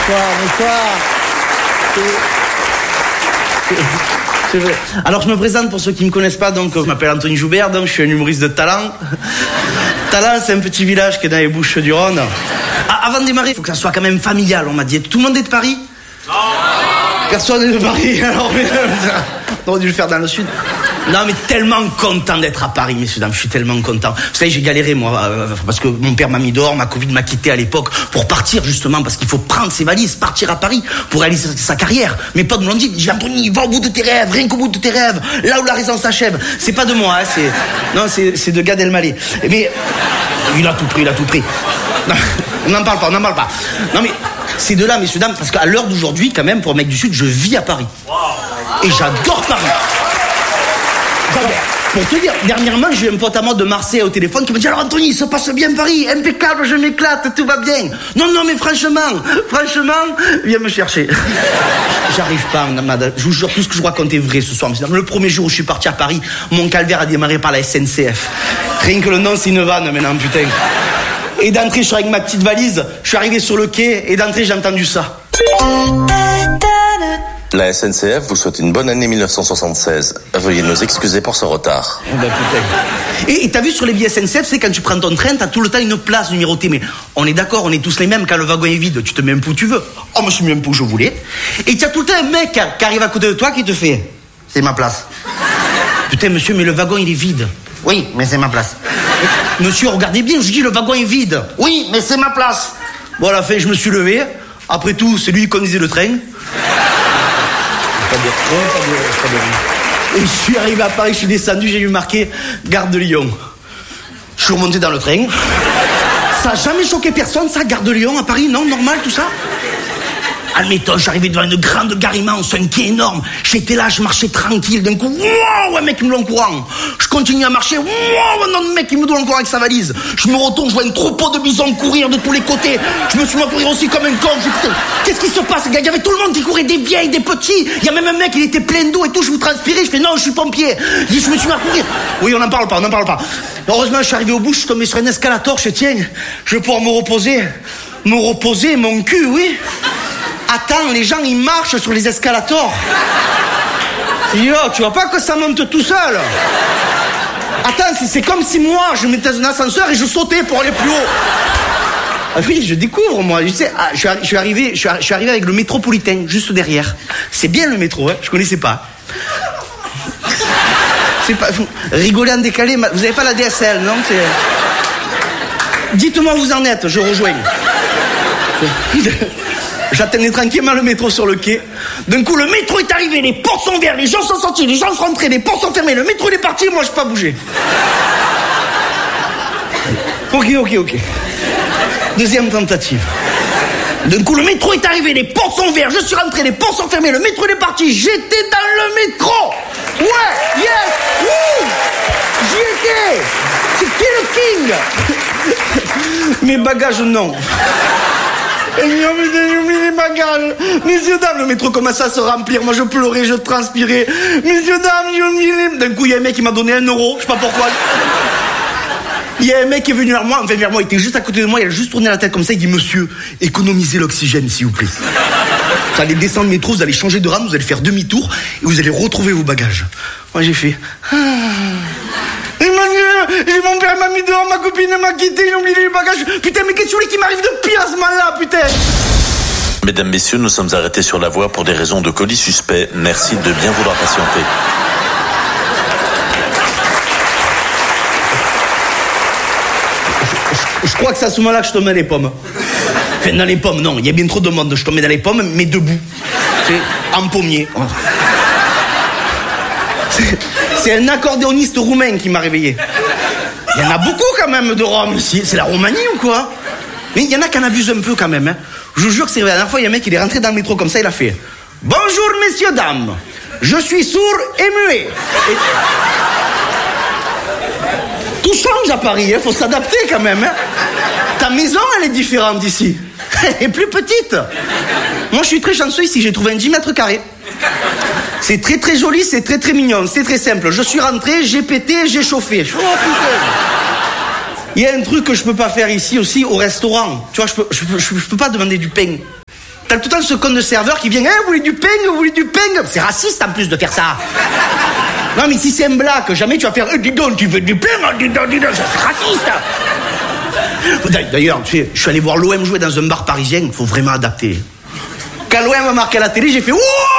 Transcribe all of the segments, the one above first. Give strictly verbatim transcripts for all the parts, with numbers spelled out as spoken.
bonsoir, bonsoir. C'est vrai. Alors je me présente pour ceux qui ne me connaissent pas, donc je m'appelle Anthony Joubert, donc je suis un humoriste de Talent. Talent, c'est un petit village qui est dans les Bouches-du-Rhône. Ah, avant de démarrer, il faut que ça soit quand même familial, on m'a dit. Tout le monde est de Paris? Non. Personne n'est de Paris, alors on aurait dû le faire dans le sud. Non, mais tellement content d'être à Paris, messieurs, dames, je suis tellement content. Vous savez, j'ai galéré, moi, euh, parce que mon père m'a mis dehors, ma Covid m'a quitté à l'époque, pour partir, justement, parce qu'il faut prendre ses valises, partir à Paris, pour réaliser sa, sa carrière. Mes potes me l'ont dit, j'ai Anthony, va au bout de tes rêves, rien qu'au bout de tes rêves, là où la raison s'achève. C'est pas de moi, hein, c'est... Non, c'est, c'est de Gad Elmaleh. Mais... Il a tout pris, il a tout pris. Non, on n'en parle pas, on n'en parle pas. Non, mais... C'est de là, messieurs, dames, parce qu'à l'heure d'aujourd'hui, quand même, pour un mec du Sud, je vis à Paris. Et j'adore Paris. Pour te dire, dernièrement, j'ai eu un pote à moi de Marseille au téléphone qui me dit « Alors Anthony, ça passe bien Paris, impeccable, je m'éclate, tout va bien. » Non, non, mais franchement, franchement, viens me chercher. J'arrive pas, madame. Je vous jure, tout ce que je vous raconte est vrai ce soir. Le premier jour où je suis parti à Paris, mon calvaire a démarré par la S N C F. Rien que le nom, c'est une vanne maintenant, putain. Et d'entrée, je suis avec ma petite valise, je suis arrivé sur le quai, et d'entrée, j'ai entendu ça. La S N C F vous souhaite une bonne année mille neuf cent soixante-seize. Veuillez nous excuser pour ce retard. Oh bah putain. Et, et t'as vu sur les billets S N C F, c'est quand tu prends ton train, t'as tout le temps une place numérotée. Mais on est d'accord, on est tous les mêmes quand le wagon est vide. Tu te mets un peu où tu veux. Oh, moi je me suis mis un peu où je voulais. Et t'as tout le temps un mec qui, qui arrive à côté de toi qui te fait « C'est ma place. » Putain monsieur, mais le wagon il est vide. Oui, mais c'est ma place. Monsieur, regardez bien, je dis le wagon est vide. Oui, mais c'est ma place. Bon, à la fin, je me suis levé. Après tout, c'est lui qui conduisait le train. Pas bien. Ouais, pas bien, pas bien. Et je suis arrivé à Paris, je suis descendu, j'ai eu marqué Gare de Lyon. Je suis remonté dans le train. Ça n'a jamais choqué personne, ça, Gare de Lyon à Paris, non? Normal, tout ça? Admettons, j'arrivais devant une grande gare immense, un quai énorme. J'étais là, je marchais tranquille. D'un coup, wow, un mec qui me donne le courant. Je continue à marcher, wow, un autre mec qui me donne le courant avec sa valise. Je me retourne, je vois un troupeau de bisons courir de tous les côtés. Je me suis mis à courir aussi comme un con. Je dis, putain, qu'est-ce qui se passe, gars? Il y avait tout le monde qui courait, des vieilles, des petits. Il y a même un mec, il était plein d'eau et tout. Je vous transpirais. Je fais, non, je suis pompier. Je dis, je me suis mis à courir. Oui, on n'en parle pas, on n'en parle pas. Heureusement, je suis arrivé au bout, je suis tombé sur un escalator. Je fais, tiens, je vais pouvoir me reposer. Me reposer, mon cul, oui. Attends, les gens, ils marchent sur les escalators. Yo, tu vois pas que ça monte tout seul? Attends, c'est, c'est comme si moi, je mettais dans un ascenseur et je sautais pour aller plus haut. Ah oui, je découvre, moi. Je sais, ah, je, suis, je, suis arrivé, je, suis, je suis arrivé avec le métropolitain, juste derrière. C'est bien le métro, hein, je connaissais pas. C'est pas... Rigoler en décalé, vous avez pas la D S L, non? C'est... Dites-moi où vous en êtes, je rejoins. J'attendais tranquillement le métro sur le quai. D'un coup, le métro est arrivé, les portes sont ouvertes, les gens sont sortis, les gens sont rentrés, les portes sont fermées, le métro il est parti, moi je peux pas bouger. Ok, ok, ok. Deuxième tentative. D'un coup, le métro est arrivé, les portes sont ouvertes, je suis rentré, les portes sont fermées, le métro il est parti, j'étais dans le métro. Ouais, yes, wouh, j'y étais. C'est qui le king? Mes bagages, non. Et j'ai oublié les bagages. Messieurs, dames, le métro commençait à se remplir. Moi, je pleurais, je transpirais. Messieurs, dames, j'ai oublié les... D'un coup, il y a un mec qui m'a donné un euro. Je sais pas pourquoi. Il y a un mec qui est venu vers moi. Enfin, vers moi, il était juste à côté de moi. Il a juste tourné la tête comme ça. Il dit, monsieur, économisez l'oxygène, s'il vous plaît. Vous allez descendre le métro, vous allez changer de rame, vous allez faire demi-tour et vous allez retrouver vos bagages. Moi, j'ai fait... Ah... Et mon père m'a mis dehors, ma copine m'a quitté, j'ai oublié les bagages. Putain, mais qu'est-ce que tu voulais qui m'arrive de pire à ce moment-là, putain? Mesdames, messieurs, nous sommes arrêtés sur la voie pour des raisons de colis suspect. Merci de bien vouloir patienter. Je, je, je crois que c'est à ce moment-là que je tombais dans les pommes. Enfin, dans les pommes, non, il y a bien trop de monde. Je tombais dans les pommes, mais debout. C'est en pommier. C'est... C'est un accordéoniste roumain qui m'a réveillé. Il y en a beaucoup quand même de Rome ici. C'est la Roumanie ou quoi? Mais il y en a qui en abusent un peu quand même. Hein. Je vous jure que c'est vrai. La dernière fois, il y a un mec qui est rentré dans le métro comme ça, il a fait « Bonjour messieurs, dames. Je suis sourd et muet. » et... Tout change à Paris, il hein. Faut s'adapter quand même. Hein. Ta maison, elle est différente ici. Elle est plus petite. Moi, je suis très chanceux ici. J'ai trouvé un dix mètres carrés. C'est très très joli, c'est très très mignon, c'est très simple. Je suis rentré, j'ai pété, j'ai chauffé. Oh putain. Il y a un truc que je peux pas faire ici aussi au restaurant. Tu vois, je peux, je peux, je peux pas demander du pain. T'as tout le temps ce con de serveur qui vient, hein, vous voulez du ping, vous voulez du ping. C'est raciste en plus de faire ça. Non mais si c'est un blague, jamais tu vas faire, eh, dis donc, tu veux du ping, dis donc, dis donc, c'est raciste. D'ailleurs, tu sais, je suis allé voir l'O M jouer dans un bar parisien, il faut vraiment adapter. Quand l'O M a marqué à la télé, j'ai fait, ouais,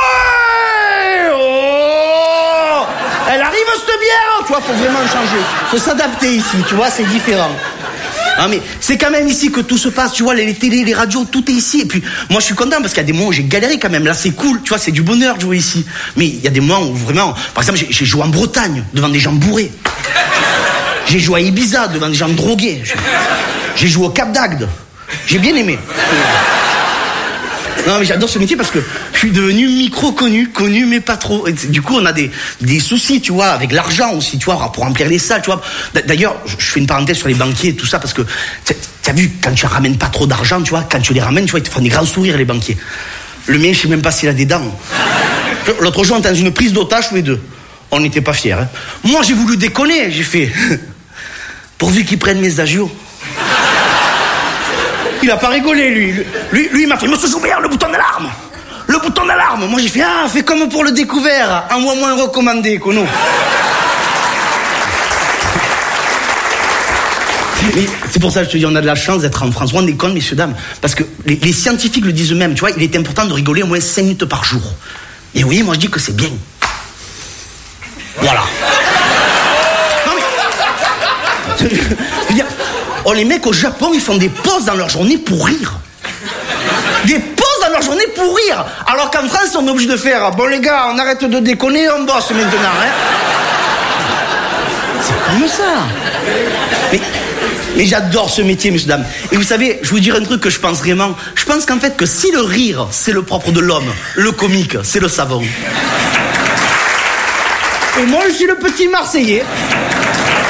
oh, elle arrive cette bière, tu vois, faut vraiment changer. Faut s'adapter ici, tu vois, c'est différent. Ah mais c'est quand même ici que tout se passe, tu vois, les, les télés, les radios, tout est ici. Et puis moi je suis content parce qu'il y a des moments où j'ai galéré quand même. Là c'est cool, tu vois, c'est du bonheur de jouer ici. Mais il y a des moments où vraiment, par exemple j'ai, j'ai joué en Bretagne devant des gens bourrés. J'ai joué à Ibiza devant des gens drogués. J'ai joué au Cap d'Agde. J'ai bien aimé. Non mais j'adore ce métier parce que je suis devenu micro connu, connu mais pas trop. Et du coup on a des, des soucis, tu vois, avec l'argent aussi, tu vois, pour remplir les salles, tu vois. D'ailleurs, je fais une parenthèse sur les banquiers et tout ça parce que t'as vu, quand tu ramènes pas trop d'argent, tu vois, quand tu les ramènes, tu vois, ils te font des grands sourires les banquiers. Le mien, je sais même pas s'il a des dents. L'autre jour, on était dans une prise d'otage tous les deux. On n'était pas fiers. Hein. Moi, j'ai voulu déconner, j'ai fait pourvu qu'ils prennent mes agios. Il a pas rigolé, lui. Lui, lui il m'a fait, monsieur Joubert, le bouton d'alarme. Le bouton d'alarme. Moi, j'ai fait, ah, fais comme pour le découvert. Envoie-moi un recommandé, Kono. Mais c'est pour ça que je te dis, on a de la chance d'être en France. Vous rendez compte, messieurs, dames, parce que les, les scientifiques le disent eux-mêmes, tu vois, il est important de rigoler au moins cinq minutes par jour. Et oui, moi, je dis que c'est bien. Voilà. Non, mais... Je veux dire... Oh, les mecs au Japon, ils font des pauses dans leur journée pour rire. Des pauses dans leur journée pour rire. Alors qu'en France, on est obligé de faire, bon les gars, on arrête de déconner, on bosse maintenant. Hein. C'est comme ça. Mais, mais j'adore ce métier, messieurs, dames. Et vous savez, je vous dirais un truc que je pense vraiment. Je pense qu'en fait, que si le rire, c'est le propre de l'homme, le comique, c'est le savant. Et moi, je suis le petit Marseillais.